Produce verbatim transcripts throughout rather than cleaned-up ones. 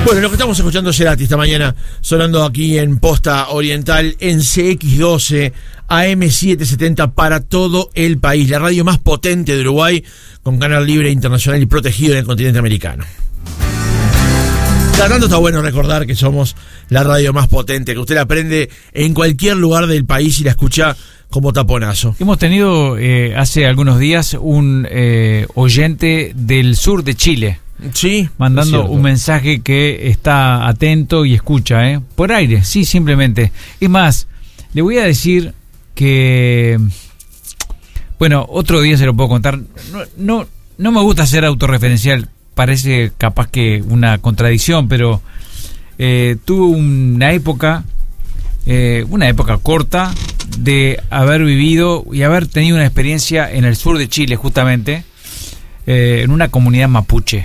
Bueno, lo que estamos escuchando es Cerati esta mañana, sonando aquí en Posta Oriental, en C X doce, A M setecientos setenta para todo el país. La radio más potente de Uruguay, con canal libre internacional y protegido en el continente americano. Cada tanto está bueno recordar que somos la radio más potente, que usted la prende en cualquier lugar del país y la escucha como taponazo. Hemos tenido eh, hace algunos días un eh, oyente del sur de Chile. Sí, mandando un mensaje que está atento y escucha, ¿eh? Por aire, sí, simplemente. Es más, le voy a decir que, bueno, otro día se lo puedo contar. No, no, no me gusta ser autorreferencial, parece capaz que una contradicción, pero eh, tuve una época, eh, una época corta de haber vivido y haber tenido una experiencia en el sur de Chile, justamente, eh, en una comunidad mapuche.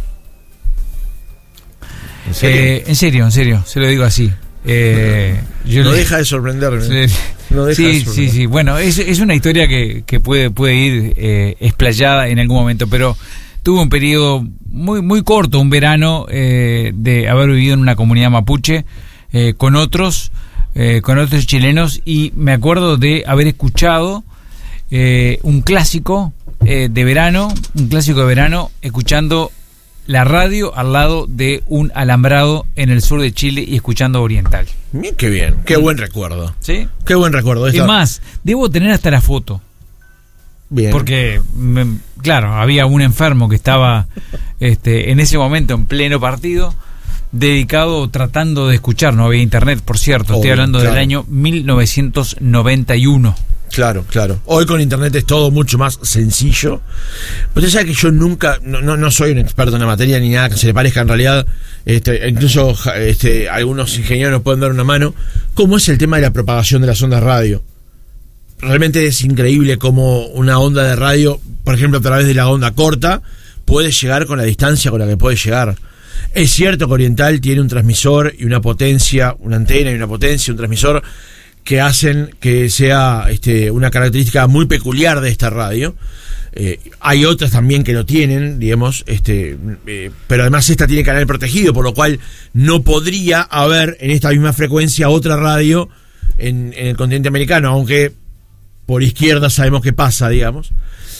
¿En serio? Eh, en serio, en serio, se lo digo así. Eh, yo no le, deja de sorprenderme. Se, no deja sí, de sorprender. sí, sí. Bueno, es, es una historia que, que puede, puede ir eh, explayada en algún momento, pero tuve un periodo muy, muy corto, un verano, eh, de haber vivido en una comunidad mapuche eh, con otros, eh, con otros chilenos, y me acuerdo de haber escuchado eh, un clásico eh, de verano, un clásico de verano, escuchando la radio al lado de un alambrado en el sur de Chile y escuchando Oriental. Qué bien, qué buen recuerdo. ¿Sí? Qué buen recuerdo. Es más, debo tener hasta la foto. Bien. Porque, me, claro, había un enfermo que estaba este, en ese momento en pleno partido, dedicado, tratando de escuchar. No había internet, por cierto. Estoy Obvio, hablando claro. del año mil novecientos noventa y uno. Claro, claro. Hoy con internet es todo mucho más sencillo. Pero usted sabe que yo nunca, no, no, no soy un experto en la materia ni nada que se le parezca en realidad. Este, incluso este, algunos ingenieros nos pueden dar una mano. ¿Cómo es el tema de la propagación de las ondas radio? Realmente es increíble cómo una onda de radio, por ejemplo, a través de la onda corta, puede llegar con la distancia con la que puede llegar. Es cierto que Oriental tiene un transmisor y una potencia, una antena y una potencia, un transmisor que hacen que sea este, una característica muy peculiar de esta radio. Eh, hay otras también que lo tienen, digamos, este, eh, pero además esta tiene canal protegido, por lo cual no podría haber en esta misma frecuencia otra radio en, en el continente americano, aunque por izquierda sabemos qué pasa, digamos.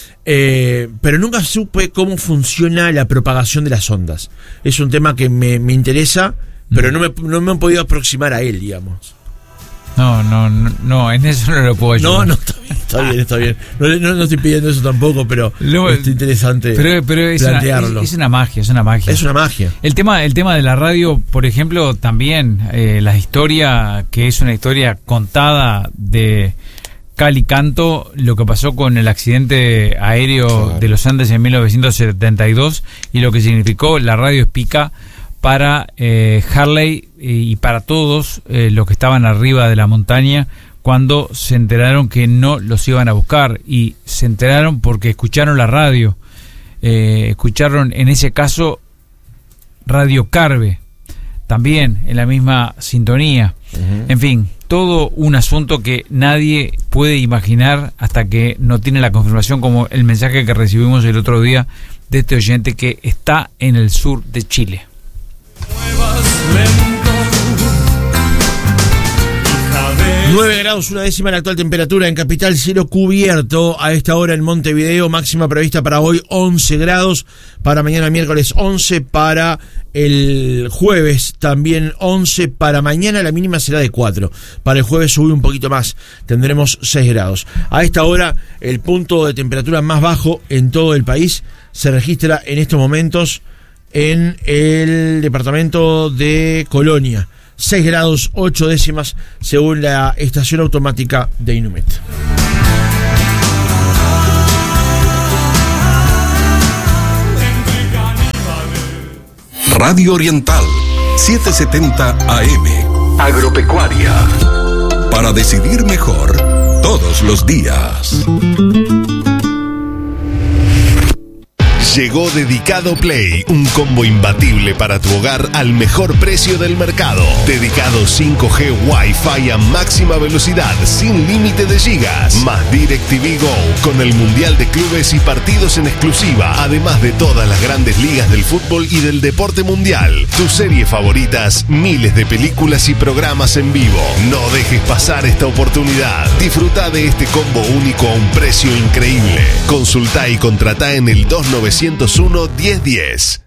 Eh, pero nunca supe cómo funciona la propagación de las ondas. Es un tema que me, me interesa, pero no me, no me han podido aproximar a él, digamos. No, no, no, no, en eso no lo puedo ayudar. No, no, está bien, está bien, está bien. No, no, no estoy pidiendo eso tampoco, pero Lo, es interesante pero, pero es plantearlo. Una, es, es una magia, es una magia. Es una magia. El tema, el tema de la radio, por ejemplo, también, eh, la historia, que es una historia contada de cal y canto, lo que pasó con el accidente aéreo claro. de los Andes en mil novecientos setenta y dos y lo que significó la radio Espica para eh, Harley y para todos eh, los que estaban arriba de la montaña cuando se enteraron que no los iban a buscar, y se enteraron porque escucharon la radio, eh, escucharon en ese caso Radio Carve, también en la misma sintonía. Uh-huh. En fin, todo un asunto que nadie puede imaginar hasta que no tiene la confirmación, como el mensaje que recibimos el otro día de este oyente que está en el sur de Chile. nueve grados una décima la actual temperatura en Capital, cielo cubierto a esta hora en Montevideo, máxima prevista para hoy once grados, para mañana miércoles once, para el jueves también once, para mañana la mínima será de cuatro, para el jueves sube un poquito más, tendremos seis grados. A esta hora el punto de temperatura más bajo en todo el país se registra en estos momentos en el departamento de Colonia, seis grados ocho décimas según la estación automática de Inumet. Radio Oriental setecientos setenta A M, Agropecuaria, para decidir mejor todos los días. Llegó Dedicado Play, un combo imbatible para tu hogar al mejor precio del mercado. Dedicado cinco G Wi-Fi a máxima velocidad, sin límite de gigas. Más DirecTV Go, con el Mundial de Clubes y partidos en exclusiva. Además de todas las grandes ligas del fútbol y del deporte mundial. Tus series favoritas, miles de películas y programas en vivo. No dejes pasar esta oportunidad. Disfruta de este combo único a un precio increíble. Consulta y contratá en el dos nueve cero uno, diez diez.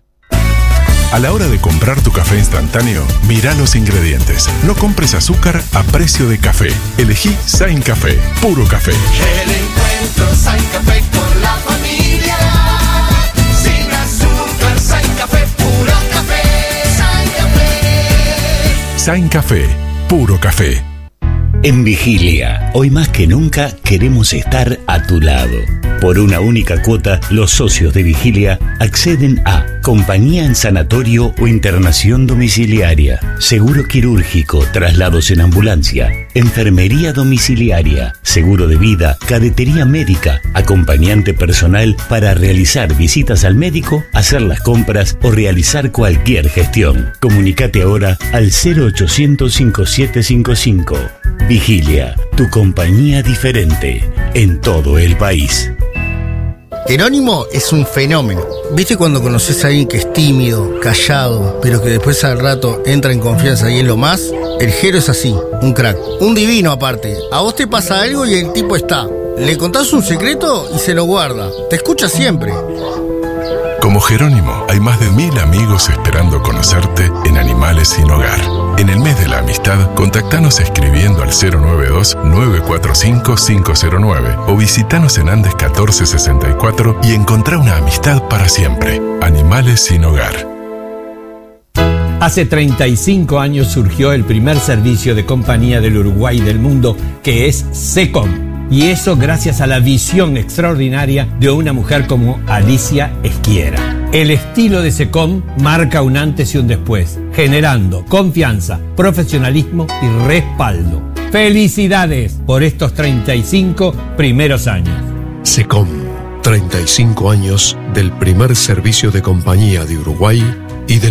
A la hora de comprar tu café instantáneo, mira los ingredientes. No compres azúcar a precio de café. Elegí Sain Café, puro café. El encuentro Sain Café con la familia. Sin azúcar, Sain Café, puro café. Sain Café. Sain Café, puro café. En Vigilia, hoy más que nunca queremos estar a tu lado. Por una única cuota, los socios de Vigilia acceden a compañía en sanatorio o internación domiciliaria, seguro quirúrgico, traslados en ambulancia, enfermería domiciliaria, seguro de vida, cadetería médica, acompañante personal para realizar visitas al médico, hacer las compras o realizar cualquier gestión. Comunicate ahora al cero ochocientos, cincuenta y siete cincuenta y cinco. Vigilia, tu compañía diferente en todo el país. Jerónimo es un fenómeno. ¿Viste cuando conoces a alguien que es tímido, callado, pero que después al rato entra en confianza y es lo más? El Jero es así, un crack, un divino aparte. A vos te pasa algo y el tipo está. Le contás un secreto y se lo guarda. Te escucha siempre. Como Jerónimo, hay más de mil amigos esperando conocerte en Animales Sin Hogar. En el mes de la amistad, contactanos escribiendo al cero nueve dos, nueve cuatro cinco, cinco cero nueve o visitanos en Andes catorce sesenta y cuatro y encontrá una amistad para siempre. Animales Sin Hogar. Hace treinta y cinco años surgió el primer servicio de compañía del Uruguay y del mundo, que es SECOM. Y eso gracias a la visión extraordinaria de una mujer como Alicia Esquiera. El estilo de SECOM marca un antes y un después, generando confianza, profesionalismo y respaldo. ¡Felicidades por estos treinta y cinco primeros años! SECOM, treinta y cinco años del primer servicio de compañía de Uruguay